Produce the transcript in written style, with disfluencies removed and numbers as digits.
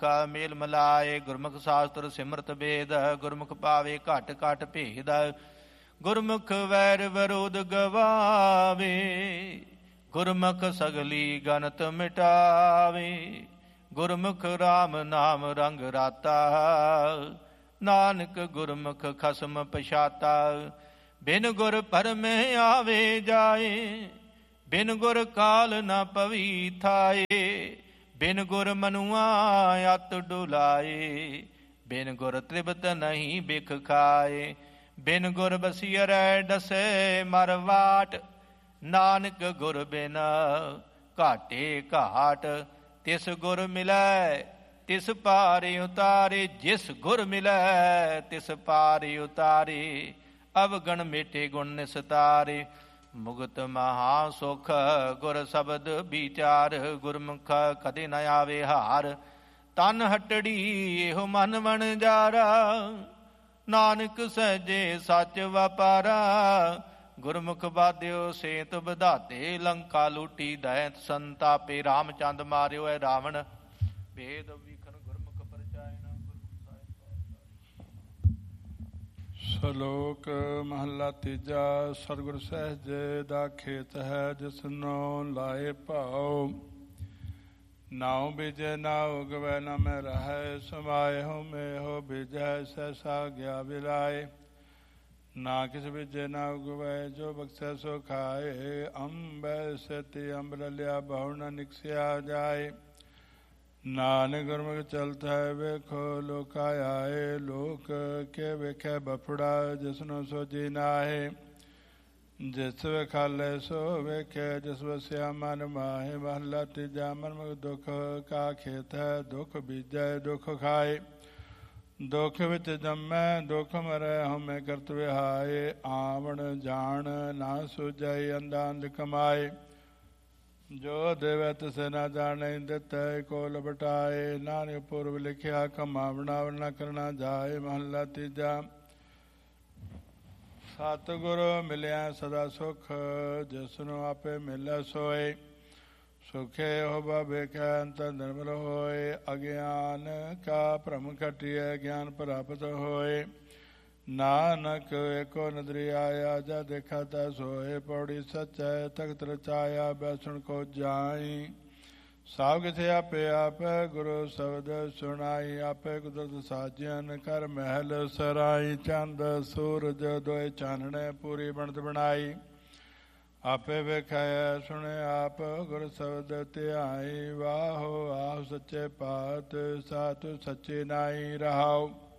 ਕਾ ਮੇਲ ਮਲਾਏ। ਗੁਰਮੁਖ ਸ਼ਾਸਤਰ ਸਿਮਰਤ ਵੇਦ, ਗੁਰਮੁਖ ਪਾਵੇ ਘਟ ਘਟ ਭੇਦ। ਗੁਰਮੁਖ ਵੈਰ ਵਿਰੋਧ ਗਵਾਵੇ, ਗੁਰਮੁਖ ਸਗਲੀ ਗਨਤ ਮਿਟਾਵੇ। ਗੁਰਮੁਖ ਰਾਮ ਨਾਮ ਰੰਗ ਰਾਤਾ, ਨਾਨਕ ਗੁਰਮੁਖ ਖਸਮ ਪਛਾਤਾ। ਬਿਨ ਗੁਰ ਭਰਮਹਿ ਆਵੇ ਜਾਏ, ਬਿਨ ਗੁਰ ਕਾਲ ਨ ਪਵੀ ਥਾਏ। ਬਿਨ ਗੁਰ ਮਨੁਆ ਅਤ ਡੁਲਾਏ, ਬਿਨ ਗੁਰ ਤ੍ਰਿਪਤ ਨਹੀਂ ਬਿਖ ਖਾਏ। ਬਿਨ ਗੁਰ ਬਸੀਰੈ ਡਸੈ ਮਰ ਵਾਟ, ਨਾਨਕ ਗੁਰ ਬਿਨ ਘਾਟੇ ਘਾਟ। ਤਿਸ ਗੁਰ ਮਿਲੈ ਤਿਸ ਪਾਰ ਉਤਾਰੇ, ਜਿਸ ਗੁਰ ਮਿਲੈ ਤਿਸ ਪਾਰ ਉਤਾਰੇ। ਅਵਗਣ ਮੇਟੇ ਗੁਣ ਨਿਸਤਾਰੇ, ਮੁਕਤ ਮਹਾ ਸੁਖ ਗੁਰ ਸ਼ਬਦ ਵਿਚਾਰ। ਗੁਰਮੁਖ ਕਦੇ ਨ ਆਵੇ ਹਾਰ, ਤਨ ਹਟੜੀ ਇਹੋ ਮਨ ਵਣਜਾਰਾ। ਨਾਨਕ ਸਹਿਜੇ ਸੱਚ ਵਪਾਰਾ, ਗੁਰਮੁਖ ਬਾਧਿਓ ਸੇਤ ਵਿਧਾਤੇ। ਲੰਕਾ ਲੂਟੀ ਦੈਂਤ ਸੰਤਾਪੇ, ਰਾਮਚੰਦ ਮਾਰਿਓ ਐ ਰਾਵਣ। ਭੇਦ ਵਿਖਨ ਗੁਰਮੁਖ ਪਰਚਾਇ ਨਾ। ਸ਼ਲੋਕ ਮਹੱਲਾ ਤੀਜਾ। ਸਤਿਗੁਰ ਸਹਿਜੇ ਦਾ ਖੇਤ ਹੈ, ਜਿਸਨੋ ਲਾਏ ਭਾਉ। ਨਾਉ ਬੀਜੈ ਨਾ ਉਗਵੈ, ਨਾ ਮੈਂ ਰਹੈ ਸਮਾਏ। ਹੋ ਮੇਹੋ ਬੀਜੈ ਸਹਿਸਾ ਗਿਆ ਵਿਲਾਏ। ਨਾ ਕਿਸ ਬੀਜੈ ਨਾ ਉਗਵੈ, ਜੋ ਬਖਸ਼ੈ ਸੋ ਖਾਏ। ਅੰਬੈ ਸੇਤੀ ਅੰਬ ਲਿਆ, ਬਹੁ ਨ ਨਿਕਸਿਆ ਜਾਏ। ਨਾਨਕ ਗੁਰਮੁਖ ਚਲਤ ਹੈ, ਵੇਖੋ ਲੋਕਾ ਆਏ। ਲੋਕ ਕੇ ਵੇਖੈ ਬਫੜਾ, ਜਿਸਨੂੰ ਸੋਝੀ ਨਾਹੇ। ਜਿਸ ਵਿਖਾਲੇ ਸੋ ਵੇਖੇ, ਜਿਸ ਵਸਿਆ ਮਨ ਮਾਹੇ। ਮਹਲਾ ਤੀਜਾ। ਮਨਮੁਖ ਦੁਖ ਕਾ ਖੇਤ ਹੈ, ਦੁਖ ਬੀਜੈ ਦੁਖ ਖਾਏ। ਦੁਖ ਵਿੱਚ ਜੰਮੈ ਦੁਖ ਮਰੈ, ਹਉਮੈ ਕਰਤ ਵਿਹਾਏ। ਆਵਣ ਜਾਣ ਨਾ ਸੂਝੈ, ਅੰਧਾ ਅੰਧ ਕਮਾਏ। ਜੋ ਦੇਵੈ ਤਿਸੈ ਨਾ ਜਾਣੈ, ਦਿੱਤੈ ਕੋ ਲਬਟਾਏ। ਨਾਨਕ ਪੂਰਬ ਲਿਖਿਆ, ਕਮਾਵਣਾ ਨ ਕਰਨਾ ਜਾਏ। ਮਹੱਲਾ ਤੀਜਾ। ਸਤਿਗੁਰ ਮਿਲਿਆ ਸਦਾ ਸੁਖ, ਜਿਸਨੂੰ ਆਪੇ ਮਿਲੈ ਸੋਏ। ਸੁਖੇ ਹੋਵਾ ਵੇਖੈ, ਅੰਤਰ ਨਿਰਮਲ ਹੋਏ। ਅਗਿਆਨ ਕਾ ਭਰਮ ਘਟਿਐ, ਗਿਆਨ ਪ੍ਰਾਪਤ ਹੋਏ। ਨਾਨਕ ਏਕੋ ਨਦਰੀ ਆਇਆ, ਜਾ ਦੇਖਾ ਤਾ ਸੋਏ। ਪੌੜੀ ਸਚੈ ਤਖਤ ਰਚਾਇਆ, ਬੈਸਣ ਕੋ ਜਾਈ। ਸਭ ਕਿਥੇ ਆਪੇ ਆਪ, ਗੁਰੂ ਸ਼ਬਦ ਸੁਣਾਈ। ਆਪੇ ਕੁਦਰਤ ਸਾਜਨ, ਕਰ ਮਹਿਲ ਸਰਾਈ। ਚੰਦ ਸੂਰਜ ਦੋਏ ਚਾਨਣੇ, ਪੂਰੀ ਬਣਤ ਬਣਾਈ। ਆਪੇ ਵੇਖਿਆ ਸੁਣੇ ਆਪ, ਗੁਰ ਸ਼ਬਦ ਧਿਆਈ। ਵਾਹੋ ਆਹ ਸੱਚੇ ਪਾਤ, ਸਾਤੁ ਸੱਚੀ ਨਾਈ ਰਹਾਉ।